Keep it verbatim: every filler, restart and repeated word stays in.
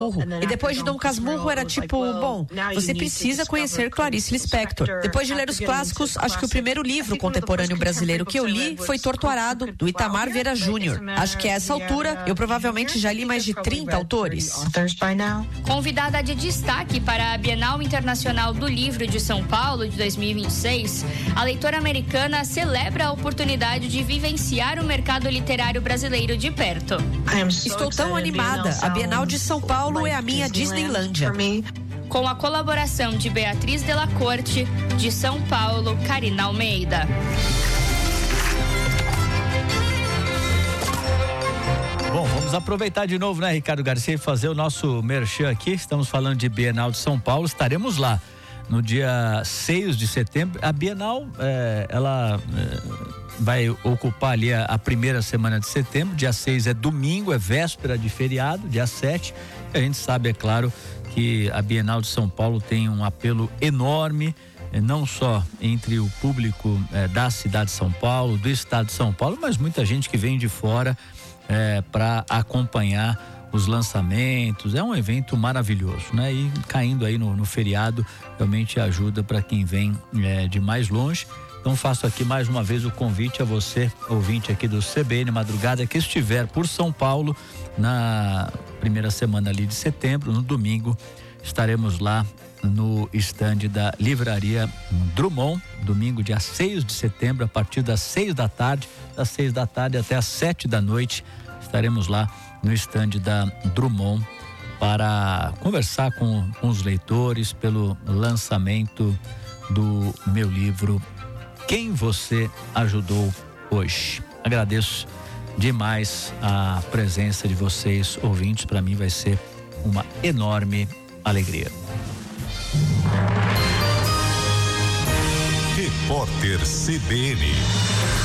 E depois de Dom Casmurro era tipo, bom, você precisa conhecer Clarice Lispector. Depois de ler os clássicos, acho que o primeiro livro contemporâneo brasileiro que eu li foi Torto Arado, do Itamar Vieira Júnior. Acho que a essa altura, eu provavelmente já li mais de trinta autores. Convidada de destaque para a Bienal Internacional do Livro de São Paulo de dois mil e vinte e seis, a leitora americana celebra a oportunidade de vivenciar o mercado literário brasileiro de perto. Estou tão animada. A Bienal de São Paulo é a minha Disneylândia. Com a colaboração de Beatriz Della Corte, de São Paulo, Karina Almeida. Bom, vamos aproveitar de novo, né, Ricardo Garcia, e fazer o nosso merchan aqui. Estamos falando de Bienal de São Paulo, estaremos lá no dia seis de setembro. A Bienal, é, ela é, vai ocupar ali a, a primeira semana de setembro. Dia seis é domingo, é véspera de feriado, dia sete. A gente sabe, é claro, que a Bienal de São Paulo tem um apelo enorme, não só entre o público é, da cidade de São Paulo, do estado de São Paulo, mas muita gente que vem de fora é, para acompanhar os lançamentos. É um evento maravilhoso, né? E caindo aí no, no feriado, realmente ajuda para quem vem é, de mais longe. Então faço aqui mais uma vez o convite a você, ouvinte aqui do C B N Madrugada, que estiver por São Paulo na primeira semana ali de setembro, no domingo, estaremos lá no estande da Livraria Drummond, domingo, dia seis de setembro, a partir das seis da tarde, das seis da tarde até as sete da noite, estaremos lá no estande da Drummond para conversar com, com os leitores pelo lançamento do meu livro Quem Você Ajudou Hoje. Agradeço demais a presença de vocês, ouvintes. Para mim vai ser uma enorme alegria. Repórter C B N.